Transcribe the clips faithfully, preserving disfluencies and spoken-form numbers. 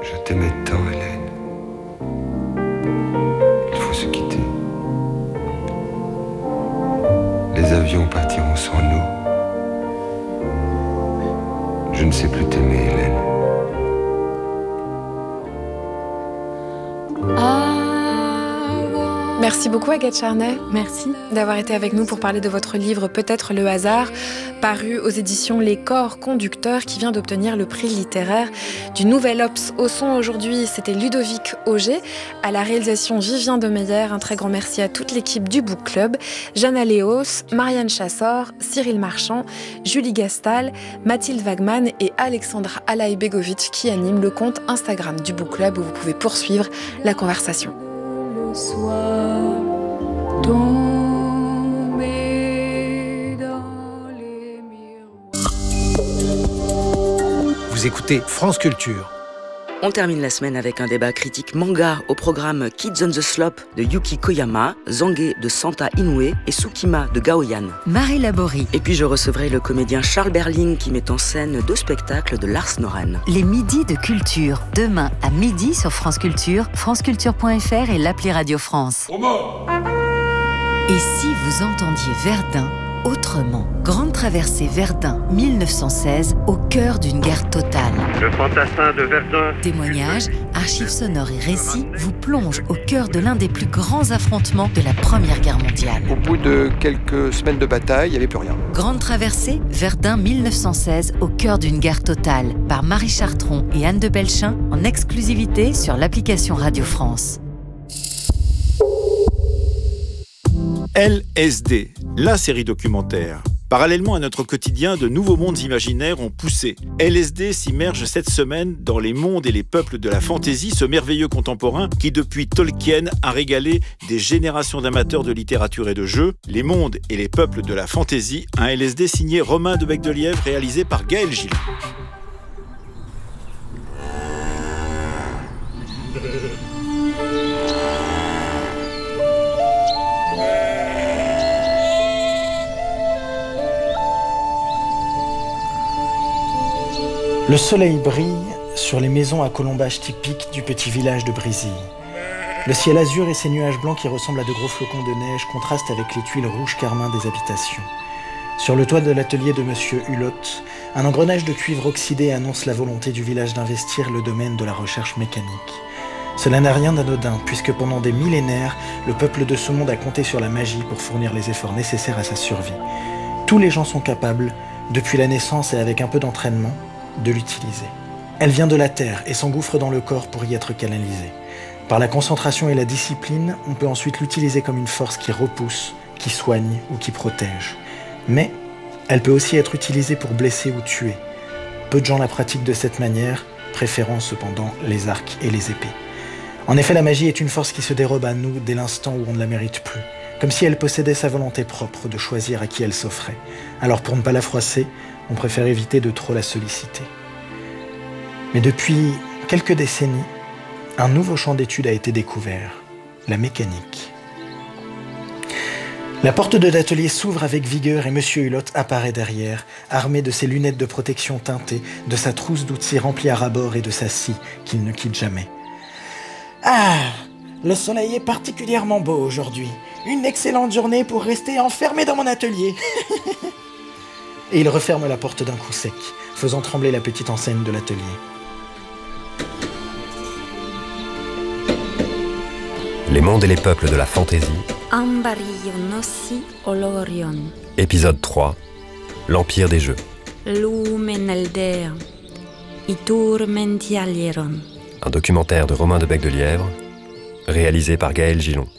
Je t'aimais tant, Hélène. Il faut se quitter. Les avions partiront sans nous. Je ne sais plus t'aimer, Hélène. Merci beaucoup Agathe Charnay. Merci d'avoir été avec nous pour parler de votre livre Peut-être le hasard, paru aux éditions Les Corps Conducteurs, qui vient d'obtenir le prix littéraire du Nouvel Obs. Au son aujourd'hui, c'était Ludovic Auger, à la réalisation Vivien Demeyer. Un très grand merci à toute l'équipe du Book Club, Jana Léos, Marianne Chassor, Cyril Marchand, Julie Gastal, Mathilde Wagman et Alexandra Alaïbegovic qui animent le compte Instagram du Book Club où vous pouvez poursuivre la conversation. Soir tombé dans les miroirs. Vous écoutez France Culture. On termine la semaine avec un débat critique manga au programme Kids on the Slope de Yuki Koyama, Zangue de Santa Inoue et Tsukima de Gaoyan. Marie Laborie. Et puis je recevrai le comédien Charles Berling qui met en scène deux spectacles de Lars Noren. Les midis de culture. Demain à midi sur France Culture, franceculture point f r et l'appli Radio France. Et si vous entendiez Verdun autrement? Grande traversée Verdun mille neuf cent seize, au cœur d'une guerre totale. Le fantassin de Verdun. Témoignages, archives sonores et récits vous plongent au cœur de l'un des plus grands affrontements de la Première Guerre mondiale. Au bout de quelques semaines de bataille, il n'y avait plus rien. Grande traversée Verdun mille neuf cent seize, au cœur d'une guerre totale, par Marie Chartron et Anne de Belchin, en exclusivité sur l'application Radio France. L S D, la série documentaire. Parallèlement à notre quotidien, de nouveaux mondes imaginaires ont poussé. L S D s'immerge cette semaine dans les mondes et les peuples de la fantaisie, ce merveilleux contemporain qui, depuis Tolkien, a régalé des générations d'amateurs de littérature et de jeux. Les mondes et les peuples de la fantaisie, un L S D signé Romain de Becdelièvre, réalisé par Gaël Gillon. Le soleil brille sur les maisons à colombages typiques du petit village de Brisille. Le ciel azur et ses nuages blancs qui ressemblent à de gros flocons de neige contrastent avec les tuiles rouges carmin des habitations. Sur le toit de l'atelier de Monsieur Hulot, un engrenage de cuivre oxydé annonce la volonté du village d'investir le domaine de la recherche mécanique. Cela n'a rien d'anodin, puisque pendant des millénaires, le peuple de ce monde a compté sur la magie pour fournir les efforts nécessaires à sa survie. Tous les gens sont capables, depuis la naissance et avec un peu d'entraînement, de l'utiliser. Elle vient de la terre et s'engouffre dans le corps pour y être canalisée. Par la concentration et la discipline, on peut ensuite l'utiliser comme une force qui repousse, qui soigne ou qui protège. Mais elle peut aussi être utilisée pour blesser ou tuer. Peu de gens la pratiquent de cette manière, préférant cependant les arcs et les épées. En effet, la magie est une force qui se dérobe à nous dès l'instant où on ne la mérite plus, comme si elle possédait sa volonté propre de choisir à qui elle s'offrait. Alors pour ne pas la froisser, on préfère éviter de trop la solliciter. Mais depuis quelques décennies, un nouveau champ d'étude a été découvert, la mécanique. La porte de l'atelier s'ouvre avec vigueur et Monsieur Hulot apparaît derrière, armé de ses lunettes de protection teintées, de sa trousse d'outils remplie à ras-bord et de sa scie qu'il ne quitte jamais. Ah, le soleil est particulièrement beau aujourd'hui. Une excellente journée pour rester enfermé dans mon atelier. Et il referme la porte d'un coup sec, faisant trembler la petite enseigne de l'atelier. Les mondes et les peuples de la fantaisie. Ambarionossi Olorion. Épisode trois. L'Empire des Jeux. Lumenelder. Iturmentialieron. Un documentaire de Romain de Becdelièvre, réalisé par Gaël Gillon.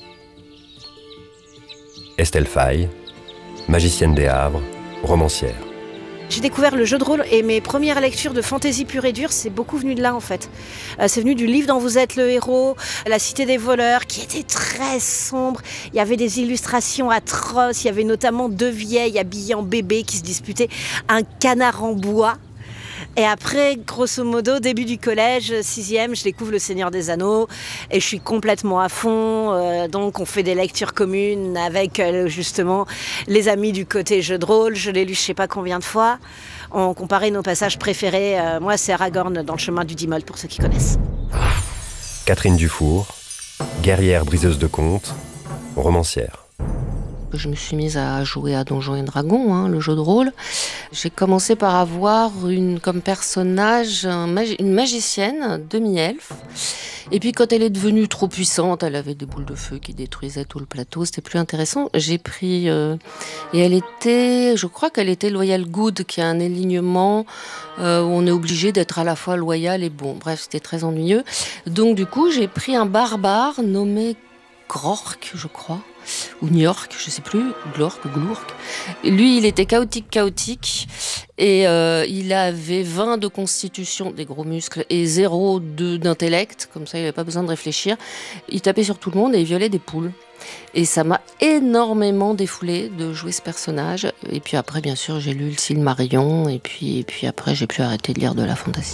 Estelle Faye, magicienne des Havres, romancière. J'ai découvert le jeu de rôle et mes premières lectures de fantaisie pure et dure, c'est beaucoup venu de là en fait. Euh, c'est venu du livre dont vous êtes le héros, La Cité des voleurs, qui était très sombre. Il y avait des illustrations atroces, il y avait notamment deux vieilles habillées en bébé qui se disputaient un canard en bois. Et après, grosso modo, début du collège, sixième, je découvre Le Seigneur des Anneaux et je suis complètement à fond. Euh, donc, on fait des lectures communes avec euh, justement les amis du côté jeu de rôle. Je l'ai lu je sais pas combien de fois. On comparait nos passages préférés. Euh, moi, c'est Aragorn dans le chemin du Dimol, pour ceux qui connaissent. Catherine Dufour, guerrière briseuse de contes, romancière. Je me suis mise à jouer à Donjons et Dragons, hein, le jeu de rôle. J'ai commencé par avoir une, comme personnage un magi- une magicienne, demi-elfe. Et puis quand elle est devenue trop puissante, elle avait des boules de feu qui détruisaient tout le plateau, c'était plus intéressant. J'ai pris... Euh, et elle était... Je crois qu'elle était Loyal Good, qui a un alignement euh, où on est obligé d'être à la fois loyal et bon. Bref, c'était très ennuyeux. Donc du coup, j'ai pris un barbare nommé Grork, je crois. Ou New York, je sais plus, Glork, Glourk. Lui, il était chaotique, chaotique, et euh, il avait vingt de constitution, des gros muscles, et zéro de, d'intellect, comme ça il n'avait pas besoin de réfléchir. Il tapait sur tout le monde et il violait des poules. Et ça m'a énormément défoulé de jouer ce personnage. Et puis après, bien sûr, j'ai lu le Silmarillion, et puis, et puis après, j'ai plus arrêté de lire de la fantasy.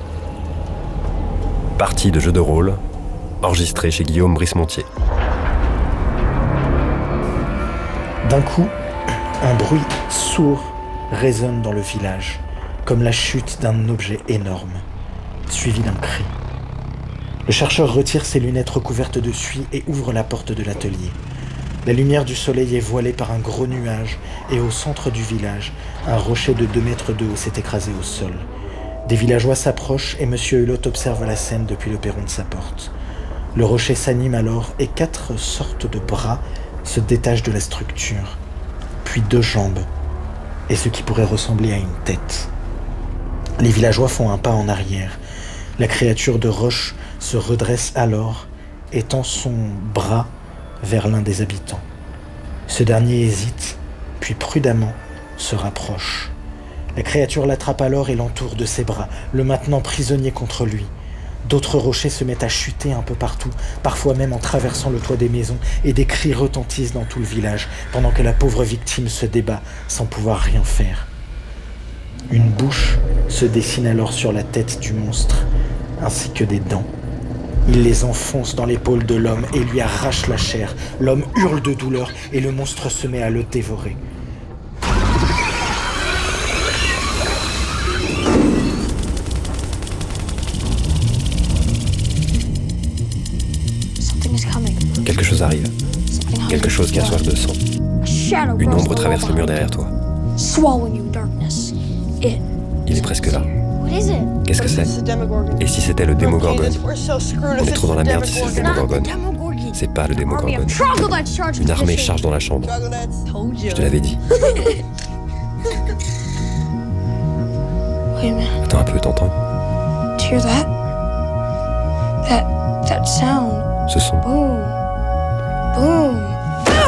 Partie de jeu de rôle, enregistrée chez Guillaume Brice-Montier. D'un coup, un bruit sourd résonne dans le village, comme la chute d'un objet énorme, suivi d'un cri. Le chercheur retire ses lunettes recouvertes de suie et ouvre la porte de l'atelier. La lumière du soleil est voilée par un gros nuage et au centre du village, un rocher de deux mètres de haut s'est écrasé au sol. Des villageois s'approchent et Monsieur Hulot observe la scène depuis le perron de sa porte. Le rocher s'anime alors et quatre sortes de bras se détachent de la structure, puis deux jambes et ce qui pourrait ressembler à une tête. Les villageois font un pas en arrière. La créature de roche se redresse alors et tend son bras vers l'un des habitants. Ce dernier hésite, puis prudemment se rapproche. La créature l'attrape alors et l'entoure de ses bras, le maintenant prisonnier contre lui. D'autres rochers se mettent à chuter un peu partout, parfois même en traversant le toit des maisons, et des cris retentissent dans tout le village, pendant que la pauvre victime se débat sans pouvoir rien faire. Une bouche se dessine alors sur la tête du monstre, ainsi que des dents. Il les enfonce dans l'épaule de l'homme et lui arrache la chair. L'homme hurle de douleur et le monstre se met à le dévorer. Quelque chose arrive. Quelque chose qui a soif de sang. Une ombre traverse le mur derrière toi. Il est presque là. Qu'est-ce que c'est? Et si c'était le Démogorgon? On est trop dans la merde si c'est le Démogorgon. C'est pas le Démogorgon. Une armée charge dans la chambre. Je te l'avais dit. Attends un peu, t'entends? Ce son.